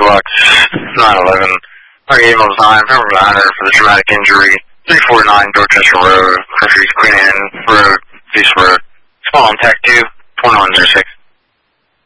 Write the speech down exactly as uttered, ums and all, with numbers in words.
Bucks, nine eleven. Our email time, November niner for the traumatic injury, three forty-nine Dorchester Road, Murphy's Queen Anne Road, East Road. Small on Tech two, twenty-one oh six.